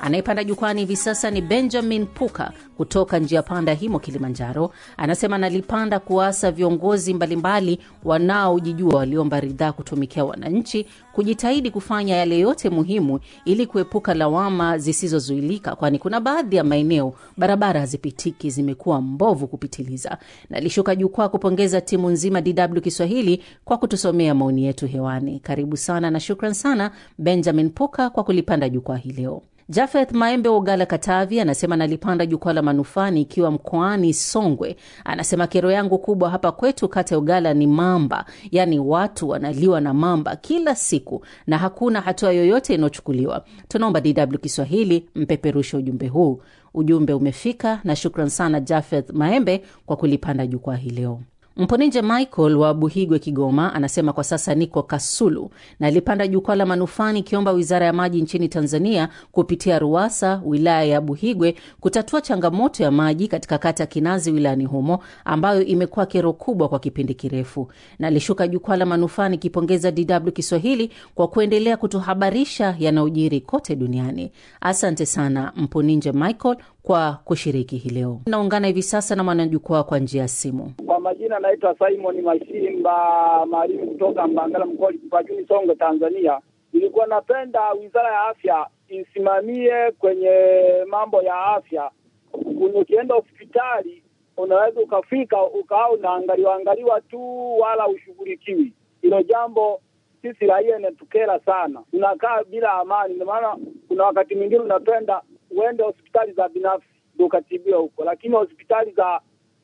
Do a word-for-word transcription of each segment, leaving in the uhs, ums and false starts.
Anayepanda jukwani hivi sasa ni Benjamin Puka kutoka njia panda Himo, Kilimanjaro. Anasema analipanda kuasa viongozi mbalimbali wanaojijua waliomba ridhaa kutumikia wananchi, kujitahidi kufanya yale yote muhimu ili kuepuka lawama zisizozuilika, kwani kuna baadhi ya maeneo barabara hazipitiki, zimekuwa mbovu kupitiliza. Na alishuka jukwaa kupongeza timu nzima D W Kiswahili kwa kutusomea maoni yetu hewani. Karibu sana na shukran sana Benjamin Puka kwa kulipanda jukwaa hii leo. Jafeth Maembe Ogala Katavi anasema nalipanda jukwaa la manufaa ikiwa mkoani Songwe. Anasema kero yangu kubwa hapa kwetu kata Ogala ni mamba, yani watu wanaliwa na mamba kila siku na hakuna hatua yoyote inochukuliwa. Tunaomba D W Kiswahili mpeperushe ujumbe huu. Ujumbe umefika na shukran sana Jafeth Maembe kwa kulipanda jukwaa hii leo. Mponinje Michael wa Buhigwe Kigoma anasema kwa sasa niko Kasulu na alipanda jukwaa la manufaa kiomba Wizara ya Maji nchini Tanzania kupitia Ruwasa wilaya ya Buhigwe kutatua changamoto ya maji katika kata Kinazi wilayani humo ambayo imekuwa kero kubwa kwa kipindi kirefu. Na alishuka jukwaa la manufaa kipongeza D W Kiswahili kwa kuendelea kutuhabarisha yanayojiri kote duniani. Asante sana Mponinje Michael kwa kushiriki hii leo. Naungana hivi sasa na mwanajukwaa kwa njia ya simu. Kwa majina naitwa Simon Mashimba Marimu kutoka Mbangala mkoa Kipajuni Songwe Tanzania. Nilikuwa napenda Wizara ya Afya isimamie kwenye mambo ya afya. Ukienda hospitali unaweza ukafika ukao unaangaliwa angaliwa tu wala ushughulikiwi. Hilo jambo sisi raia inatukera sana. Tunakaa bila amani. Ndio maana kuna wakati mwingine unapenda uende hospitali za binafsi ndio ukatibiwa huko, lakini hospitali za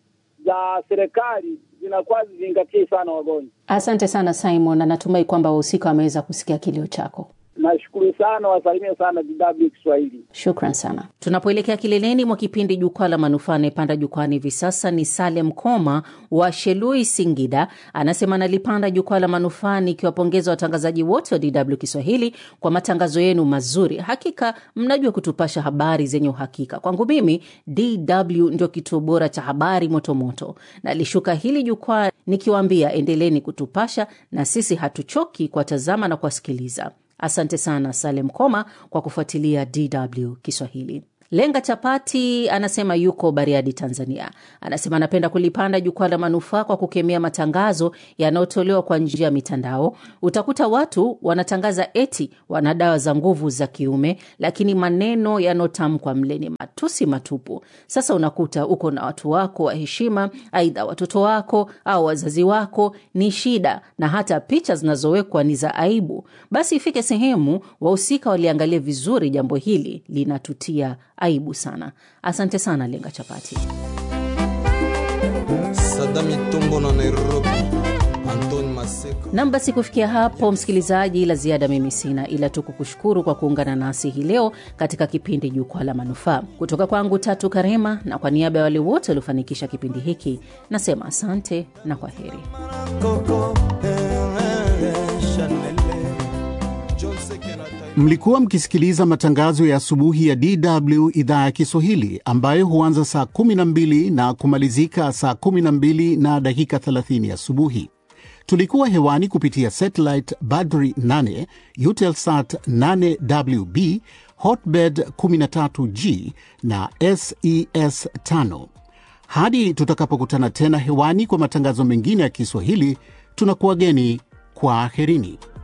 za serikali zinakuwa zingatie sana wagonjwa. Asante sana Simon, na natumai kwamba wahusika wameweza kusikia kilio chako. Nashukuru sana, wasalimie sana D W Kiswahili. Shukran sana. Tunapoelekea kileleni mwa kipindi jukwaa la manufaa, napanda jukwani hivi sasa ni Salem Koma wa Shelui Singida. Anasema nalipanda jukwaa la manufaa nikiwapongeza watangazaji wote wa D W Kiswahili kwa matangazo yenu mazuri. Hakika mnajua kutupasha habari zenye uhakika. Kwangu mimi D W ndio kituo bora cha habari moto moto. Na alishuka hili jukwaa nikiwaambia endeleeni kutupasha na sisi hatuchoki kwa tazama na kusikiliza. Asante sana Salem Koma kwa kufuatilia D W Kiswahili. Lenga Chapati anasema yuko Bariadi, Tanzania. Anasema napenda kulipanda jukwaa la manufaa kwa kukemea matangazo yanayotolewa kwa njia ya mitandao. Utakuta watu wanatangaza eti wana dawa za nguvu za kiume, lakini maneno yanotamkwa mle ni matusi matupu. Sasa unakuta uko na watu wako wa heshima, aidha watoto wako au wazazi wako, ni shida na hata picha zinazowekwa ni za aibu. Basi ifike sehemu wahusika waliangalia vizuri jambo hili, linatutia aibu sana. Asante sana Lenga Chapati. Sadami Tumbo na Nairobi. Antoni Maseko. Namba si kufikia hapo msikilizaji, la ziada mimi sina ila tu kukushukuru kwa kuungana nasi hii leo katika kipindi jukwaa la manufaa. Kutoka kwangu Tatu Karema na kwa niaba ya wale wote waliofanikisha kipindi hiki, nasema asante na kwaheri. Mlikuwa mkisikiliza matangazo ya asubuhi ya D W idhaa ya Kiswahili ambayo huanza saa kumi na mbili na kumalizika saa kumi na mbili na dakika thelathini asubuhi. Tulikuwa hewani kupitia satellite Badri nane, Eutelsat nane W B, Hotbird kumi na tatu G na S E S tano. Hadi tutakapokutana tena hewani kwa matangazo mengine ya Kiswahili, tunakuwageni kwa aherini.